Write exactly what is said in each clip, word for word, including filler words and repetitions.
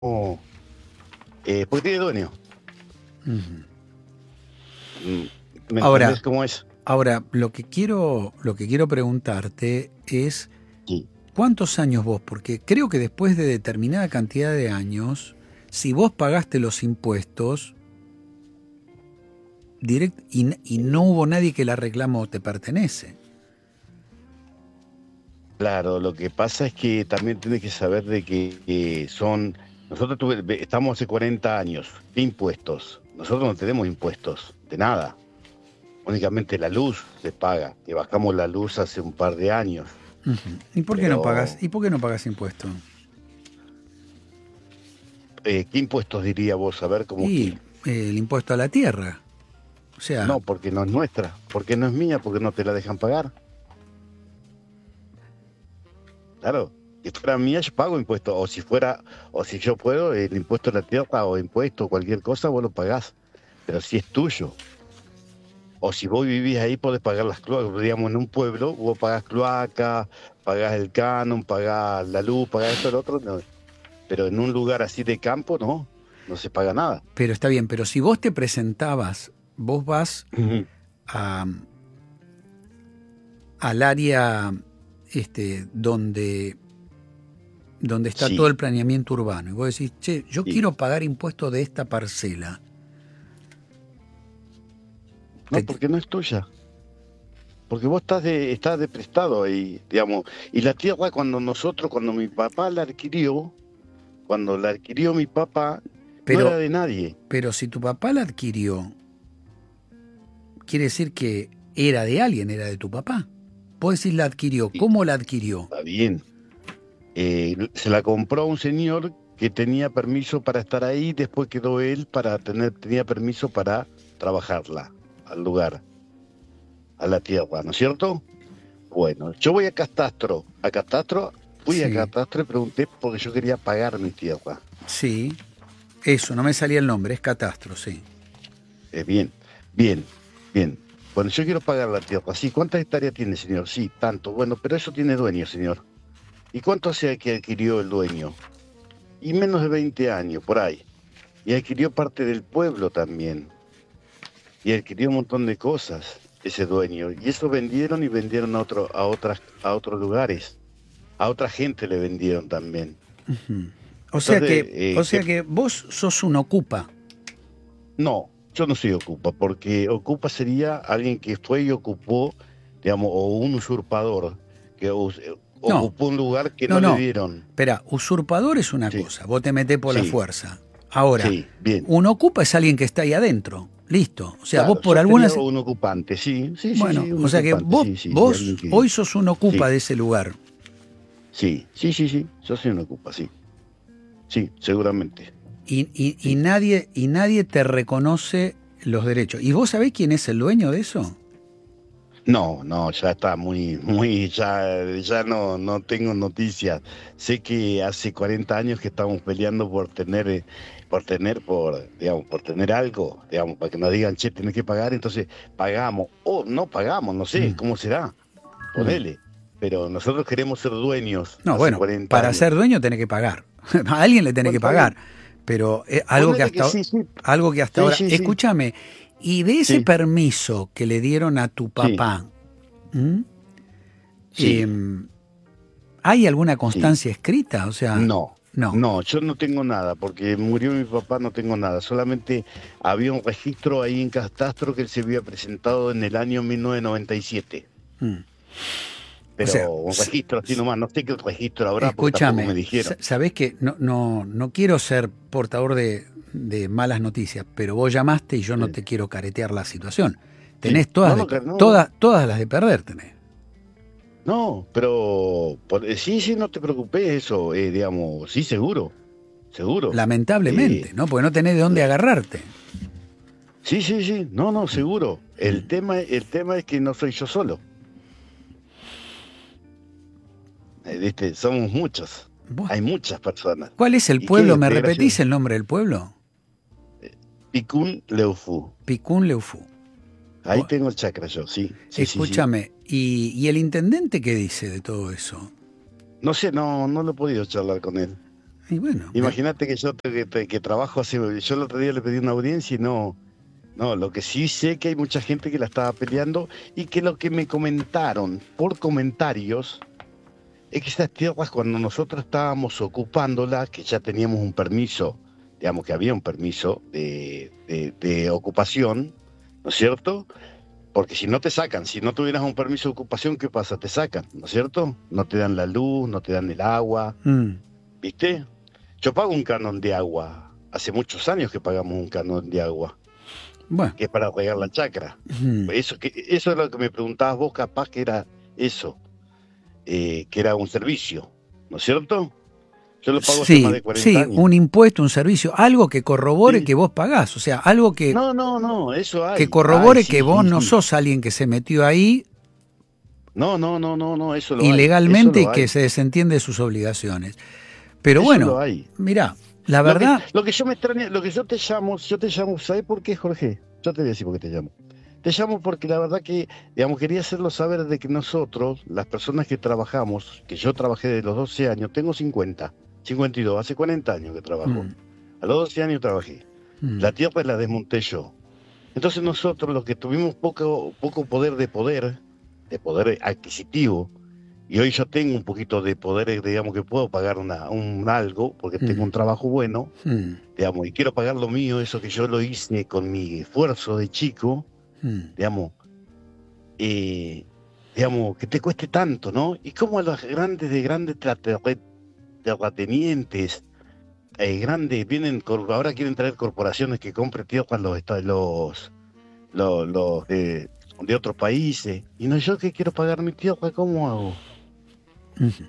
eh, porque tiene dueño. Ujú. ¿Me Ahora, entendés cómo es? ahora lo que quiero, lo que quiero preguntarte es Sí. ¿cuántos años vos? Porque creo que después de determinada cantidad de años, si vos pagaste los impuestos direct, y, y no hubo nadie que la reclamó, te pertenece. Claro, lo que pasa es que también tienes que saber de que eh, son, nosotros tuve- ve- estamos hace cuarenta años, ¿qué impuestos? Nosotros no tenemos impuestos, de nada, únicamente la luz se paga, que bajamos la luz hace un par de años, Ujú. ¿Y por qué no pagas? pero ¿Y por qué no pagas impuestos? eh, ¿qué impuestos diría vos? A ver, ¿cómo Y qué? eh, el impuesto a la tierra. O sea, No, porque no es nuestra, porque no es mía, porque no te la dejan pagar. Claro, si fuera mía yo pago impuestos, o si fuera, o si yo puedo, el impuesto a la tierra o impuesto, cualquier cosa, vos lo pagás, pero si es tuyo. O si vos vivís ahí, podés pagar las cloacas. Digamos, en un pueblo, vos pagás cloaca, pagás el canon, pagás la luz, pagás esto, el otro. No. Pero en un lugar así de campo, no, no se paga nada. pero está bien, pero si vos te presentabas, vos vas Ujú. a, al área este, donde, donde está todo Sí, el planeamiento urbano y vos decís, che, yo sí. quiero pagar impuestos de esta parcela. No, Te- porque no es tuya. Porque vos estás de, estás de prestado ahí, digamos. Y la tierra, cuando nosotros, cuando mi papá la adquirió, cuando la adquirió mi papá, no era pero, de nadie. pero si tu papá la adquirió, quiere decir que era de alguien, era de tu papá. Vos decís la adquirió, Y ¿cómo la adquirió? está bien. Eh, se la compró a un señor que tenía permiso para estar ahí, después quedó él para tener, tenía permiso para trabajarla al lugar, a la tierra, ¿no es cierto? Bueno, yo voy a Catastro, a Catastro, fui a Sí, Catastro y pregunté porque yo quería pagar mi tierra. sí, eso, no me salía el nombre, es catastro, sí. Eh, bien, bien, bien. Bueno, yo quiero pagar la tierra. Sí, ¿cuántas hectáreas tiene, señor? Sí, tanto. Bueno, pero eso tiene dueño, señor. ¿Y cuánto hace que adquirió el dueño? Y menos de veinte años, por ahí. Y adquirió parte del pueblo también. Y adquirió un montón de cosas, ese dueño. Y eso vendieron y vendieron a otro, a otras, a otros lugares. A otra gente le vendieron también. O sea Entonces, que, o eh, sea que que vos sos un ocupa. no, yo no soy ocupa, porque ocupa sería alguien que fue y ocupó, digamos, o un usurpador, que us- eh, No, ocupó un lugar que no, no le no. dieron. Espera, usurpador es una Sí, cosa, vos te metés por la sí, fuerza. Ahora, sí, bien. un ocupa es alguien que está ahí adentro. Listo. O sea, vos Claro, por yo sería algunas... un ocupante, sí, sí, sí, Bueno, sí, un o sea que ocupante, vos, sí, sí, sí, alguien vos que... hoy sos un ocupa Sí, de ese lugar. sí, sí, sí, sí, yo soy un ocupa, sí, sí, seguramente, Y, y, y, sí. nadie, y nadie te reconoce los derechos. ¿Y vos sabés quién es el dueño de eso? No, no, ya está muy, muy, ya, ya no, no tengo noticias. Sé que hace cuarenta años que estamos peleando por tener, eh, por tener, por, digamos, por tener algo, digamos, para que nos digan, che, tenés que pagar, entonces pagamos, o no pagamos, no sé, Mm, ¿cómo será? mm. Ponele. Pero nosotros queremos ser dueños No, hace bueno, cuarenta para años. ser dueño tenés que pagar. A alguien le tenés Bueno, que está pagar. bien. Pero eh, algo que Ponele que hasta sí, sí, algo que hasta sí, ahora. sí, sí, Escúchame, y de ese sí, permiso que le dieron a tu sí, papá, ¿m? sí, Em, ¿hay alguna sí. constancia escrita? O sea, No, no. no, yo no tengo nada, porque murió mi papá, no tengo nada. Solamente había un registro ahí en Catastro que él se había presentado en el año mil novecientos noventa y siete. Mm. O Pero sea, un s- registro así s- nomás, no sé qué registro habrá, porque tampoco me escúchame, s- dijeron. sabés que no, no, no quiero ser portador de, de malas noticias, pero vos llamaste y yo no Sí, te quiero caretear la situación. sí. Tenés todas No, de no, per- que- no, no, todas, todas las de perder tenés. no, pero por- eh, sí, sí, no te preocupes, eso, eh, digamos, sí, seguro, seguro. Lamentablemente, Eh, ¿no? Porque no tenés de dónde la- agarrarte. sí, sí, sí, no, no, seguro. El tema, el tema es que no soy yo solo. Eh, ¿viste? Somos muchos. Buah. Hay muchas personas. ¿Cuál es el ¿Y qué pueblo? ¿Me este repetís gracioso? el nombre del pueblo? Picún Leufu. Picún Leufú. Ahí Bu- tengo el chakra yo, sí, sí, sí, sí. Escúchame, ¿y, ¿y el intendente qué dice de todo eso? No sé, no, no lo he podido charlar con él. Y bueno, Imagínate que yo te- que, que trabajo así, yo el otro día le pedí una audiencia y no, no, lo que sí sé que hay mucha gente que la estaba peleando y que lo que me comentaron por comentarios es que esas tierras cuando nosotros estábamos ocupándolas, que ya teníamos un permiso, digamos que había un permiso de, de, de ocupación, ¿no es cierto? Porque si no te sacan, si no tuvieras un permiso de ocupación, ¿qué pasa? Te sacan, ¿no es cierto? No te dan la luz, no te dan el agua, mm, ¿viste? Yo pago un canon de agua, hace muchos años que pagamos un canon de agua, bueno, que es para regar la chacra. mm, Eso, que, eso es lo que me preguntabas vos, capaz que era eso, eh, que era un servicio, ¿no es cierto? Yo lo pago hace más sí, de cuarenta sí, años. un impuesto, un servicio, algo que corrobore Sí. que vos pagás, o sea, algo que, No, no, no, eso hay. que corrobore hay, sí, que vos sí, no sí. sos alguien que se metió ahí No, no, no, no, no, eso lo hay. ilegalmente y Eso lo que hay. se desentiende de sus obligaciones. Pero Eso bueno, lo hay. mirá, la Lo que, verdad, lo que yo me extraña, lo que yo te llamo, yo te llamo, ¿sabes por qué, Jorge? Yo te voy a decir por qué te llamo. Te llamo porque la verdad que, digamos, quería hacerlo saber de que nosotros, las personas que trabajamos, que yo trabajé de los doce años, tengo cincuenta, cincuenta y dos, hace cuarenta años que trabajo. mm, A los doce años trabajé. mm, La tierra la desmonté yo. Entonces nosotros, los que tuvimos poco, poco poder de poder, de poder adquisitivo, y hoy yo tengo un poquito de poder, digamos que puedo pagar una, un algo, porque Mm. tengo un trabajo bueno, mm, digamos, y quiero pagar lo mío, eso que yo lo hice con mi esfuerzo de chico, mm. digamos, eh, digamos, que te cueste tanto, ¿no? Y como a los grandes de grandes terra- terratenientes, eh, grandes, vienen, cor- ahora quieren traer corporaciones que compren tierras los, esta- los, los, los de, de otros países, y no yo que quiero pagar mi tierra, ¿cómo hago? Ujú.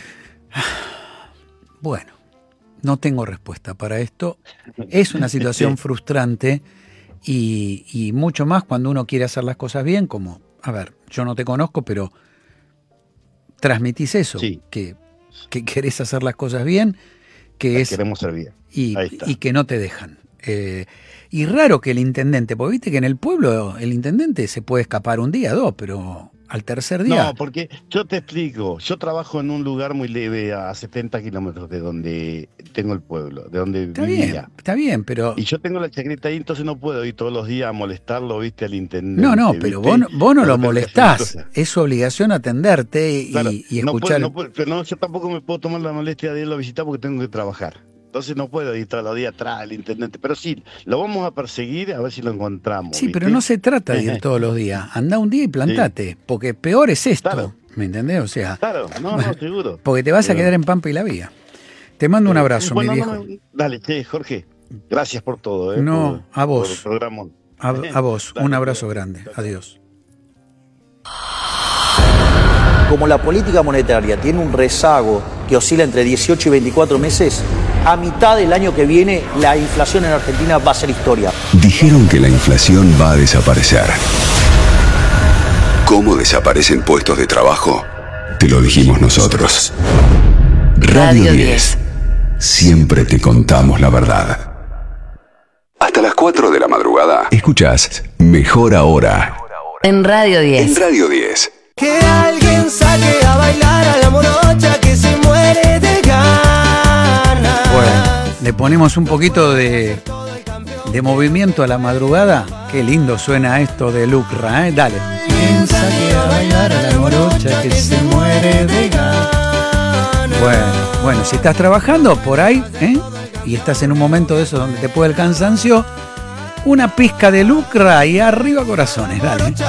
Bueno, no tengo respuesta para esto. Es una situación Sí. frustrante y, y mucho más cuando uno quiere hacer las cosas bien, como, a ver, yo no te conozco, pero transmitís eso, Sí. que, que querés hacer las cosas bien, que Las es queremos servir. y, Ahí está. y que no te dejan. Eh, y raro que el intendente, porque viste que en el pueblo el intendente se puede escapar un día, dos, pero al tercer día... No, porque yo te explico, yo trabajo en un lugar muy leve a setenta kilómetros de donde tengo el pueblo, de donde está vivía. bien, está bien, pero... Y yo tengo la chacrita ahí, entonces no puedo ir todos los días a molestarlo, viste, al intendente. No, no, pero ¿viste? vos, no- vos no Cuando lo tengo que molestás, hacer cosas. es su obligación atenderte y, Claro, y no puedo, escuchar... no puedo, pero no, yo tampoco me puedo tomar la molestia de irlo a visitar porque tengo que trabajar. Entonces no puedo ir todos los días atrás al intendente. Pero sí, lo vamos a perseguir a ver si lo encontramos. Sí, ¿viste? pero no se trata de ir todos los días, anda un día y plantate, porque peor es esto, Claro. ¿me entendés? O sea, Claro, no, no, seguro. porque te vas a Pero- quedar en Pampa y la Vía. Te mando un abrazo, Bueno, mi no, viejo. no, dale, che, Jorge, gracias por todo. Eh, No, por- a vos. Por el programa. A, a vos, Dale, un abrazo dale. grande, adiós. Como la política monetaria tiene un rezago que oscila entre dieciocho y veinticuatro meses, a mitad del año que viene la inflación en Argentina va a ser historia. Dijeron que la inflación va a desaparecer. ¿Cómo desaparecen puestos de trabajo? Te lo dijimos nosotros. Radio diez. Siempre te contamos la verdad. Hasta las cuatro de la madrugada. Escuchás Mejor Ahora. En Radio diez. En Radio diez. Que alguien saque a bailar a la morocha que se muere de ganas. Bueno, le ponemos un poquito de, de movimiento a la madrugada. Qué lindo suena esto de Lucra, ¿eh? Dale. Piensa que a bailar a la morocha que se muere de ganas. Bueno, bueno, si estás trabajando por ahí, ¿eh? Y estás en un momento de eso donde te puede el cansancio, una pizca de Lucra y arriba corazones, dale.